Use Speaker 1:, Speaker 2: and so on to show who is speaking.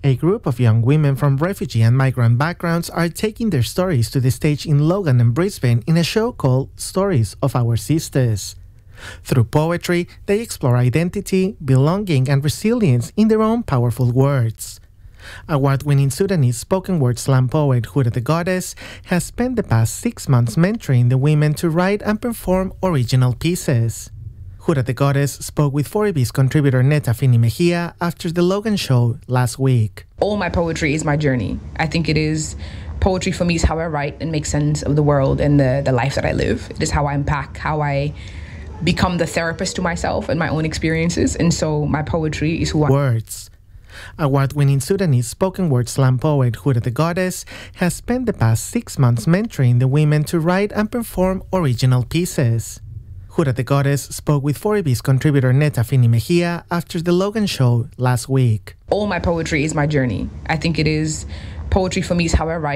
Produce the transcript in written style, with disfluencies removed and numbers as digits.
Speaker 1: A group of young women from refugee and migrant backgrounds are taking their stories to the stage in Logan and Brisbane in a show called Stories of Our Sisters. Through poetry, they explore identity, belonging, and resilience in their own powerful words. Award-winning Sudanese spoken word slam poet Huda the Goddess has spent the past 6 months mentoring the women to write and perform original pieces. Huda the Goddess spoke with 4EB's contributor Neta Fini Mejia after the Logan show last week.
Speaker 2: All my poetry is my journey. I think it is poetry for me is how I write and make sense of the world and the life that I live. It is how I unpack, how I become the therapist to myself and my own experiences. And so my poetry is who I am.
Speaker 1: Words. Award-winning Sudanese spoken word slam poet Huda the Goddess has spent the past 6 months mentoring the women to write and perform original pieces. Huda the Goddess spoke with 4EB's contributor Neta Fini Mejia after the Logan show last week.
Speaker 2: All my poetry is my journey. I think it is poetry for me is how I write.